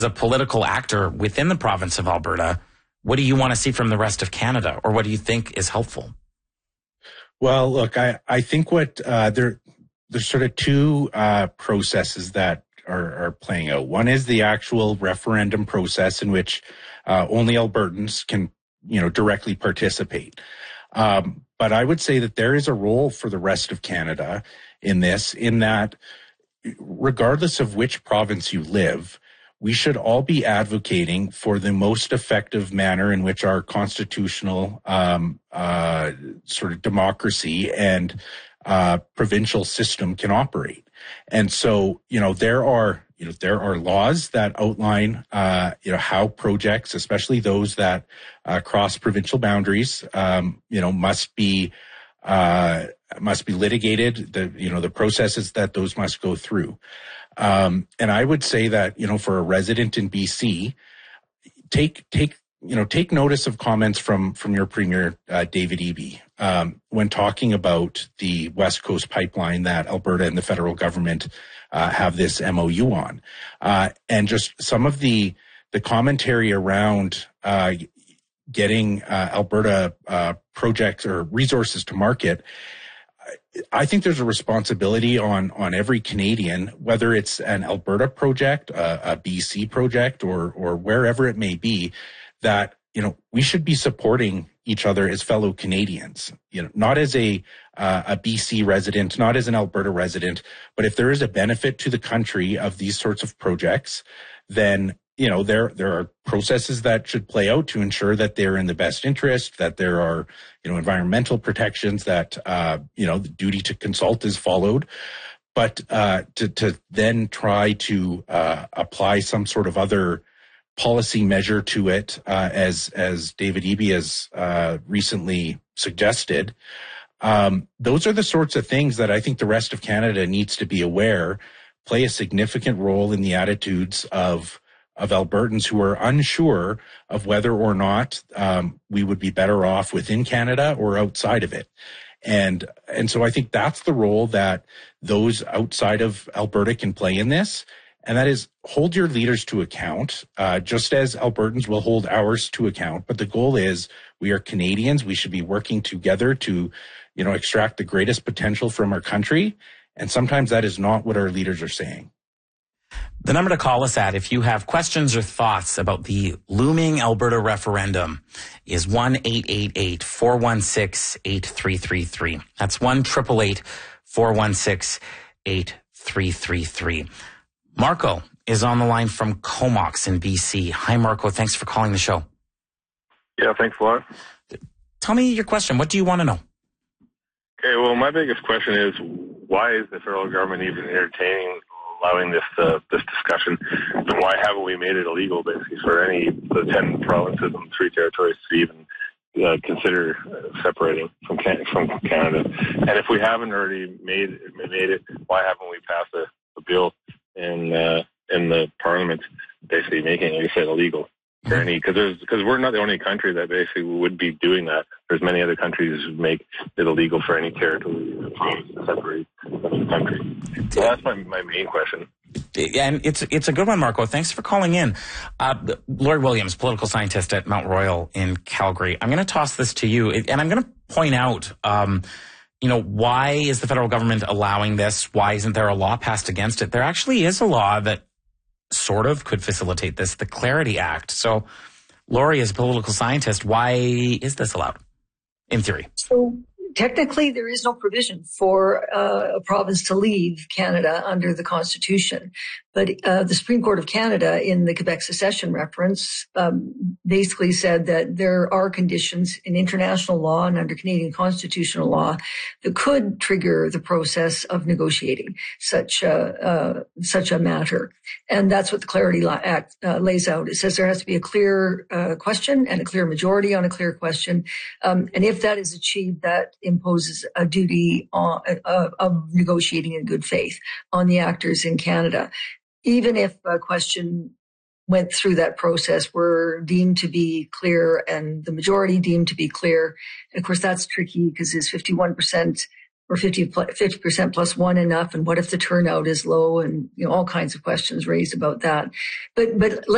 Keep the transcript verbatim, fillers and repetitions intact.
a political actor within the province of Alberta, what do you want to see from the rest of Canada, or what do you think is helpful? Well, look, I, I think what uh, there there's sort of two uh, processes that are, are playing out. One is the actual referendum process in which uh, only Albertans can, you know, directly participate. Um, but I would say that there is a role for the rest of Canada in this, in that regardless of which province you live, we should all be advocating for the most effective manner in which our constitutional um, uh, sort of democracy and uh, provincial system can operate. And so, you know, there are, you know, there are laws that outline, uh, you know, how projects, especially those that uh, cross provincial boundaries, um, you know, must be uh, must be litigated. The, you know, the processes that those must go through. Um, and I would say that, you know, for a resident in B C, take, take, you know, take notice of comments from, from your Premier, uh, David Eby, um, when talking about the West Coast pipeline that Alberta and the federal government, uh, have this M O U on. Uh, and just some of the, the commentary around, uh, getting, uh, Alberta, uh, projects or resources to market. I think there's a responsibility on, on every Canadian, whether it's an Alberta project, a, a B C project, or, or wherever it may be, that, you know, we should be supporting each other as fellow Canadians, you know, not as a, uh, a B C resident, not as an Alberta resident, but if there is a benefit to the country of these sorts of projects, then, you know, there, there are processes that should play out to ensure that they're in the best interest, that there are, you know, environmental protections, that, uh, you know, the duty to consult is followed. But, uh, to, to then try to, uh, apply some sort of other policy measure to it, uh, as, as David Eby has, uh, recently suggested, um, those are the sorts of things that I think the rest of Canada needs to be aware, play a significant role in the attitudes of, of Albertans who are unsure of whether or not um, we would be better off within Canada or outside of it. And and so I think that's the role that those outside of Alberta can play in this. And that is hold your leaders to account, uh, just as Albertans will hold ours to account. But the goal is we are Canadians. We should be working together to, you know, extract the greatest potential from our country. And sometimes that is not what our leaders are saying. The number to call us at if you have questions or thoughts about the looming Alberta referendum is one eight eight eight, four one six, eight three three three. That's one eight eight eight, four one six, eight three three three. Marco is on the line from Comox in B C. Hi, Marco. Thanks for calling the show. Yeah, thanks a lot. Tell me your question. What do you want to know? Okay, well, my biggest question is, why is the federal government even entertaining allowing this uh, this discussion, and why haven't we made it illegal, basically, for any of the ten provinces and three territories to even uh, consider uh, separating from Can- from Canada? And if we haven't already made made it, why haven't we passed a, a bill in uh, in the Parliament, basically making it, like I said, illegal for any? Because there's because we're not the only country that basically would be doing that. There's many other countries who make it illegal for any territory or province to separate from the country. So that's my, my main question. And it's it's a good one, Marco. Thanks for calling in. Uh, Lori Williams, political scientist at Mount Royal in Calgary. I'm going to toss this to you, and I'm going to point out, um, you know, why is the federal government allowing this? Why isn't there a law passed against it? There actually is a law that sort of could facilitate this, the Clarity Act. So, Lori, as a political scientist, why is this allowed, in theory? So technically, there is no provision for uh, a province to leave Canada under the Constitution. But uh, the Supreme Court of Canada, in the Quebec secession reference, um, basically said that there are conditions in international law and under Canadian constitutional law that could trigger the process of negotiating such a, uh, such a matter. And that's what the Clarity Act uh, lays out. It says there has to be a clear uh, question and a clear majority on a clear question. Um, and if that is achieved, that imposes a duty on, uh, of negotiating in good faith on the actors in Canada. Even if a question went through that process, were deemed to be clear and the majority deemed to be clear. And of course, that's tricky because is fifty-one percent or fifty percent plus one enough? And what if the turnout is low? And, you know, all kinds of questions raised about that. But, but let's